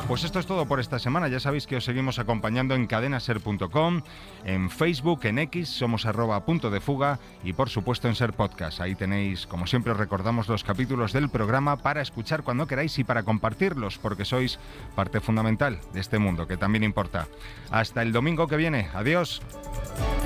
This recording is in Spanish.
Pues esto es todo por esta semana. Ya sabéis que os seguimos acompañando en cadenaser.com, en Facebook, en X, somos @puntodefuga y por supuesto en Ser Podcast. Ahí tenéis, como siempre os recordamos, los capítulos del programa para escuchar cuando queráis y para compartirlos, porque sois parte fundamental de este mundo que también importa. Hasta el domingo que viene. Adiós.